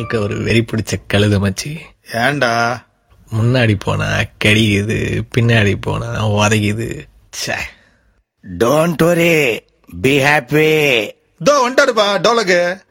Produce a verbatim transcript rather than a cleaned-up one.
வாழ்க்கை ஒரு வெறி பிடிச்ச கழுத மச்சி. ஏன்டா? முன்னாடி போனா கடிக்குது, பின்னாடி போனா உதைக்குது. Don't worry, be happy. தோ வந்துட்டாருப்பா டோலக்கு.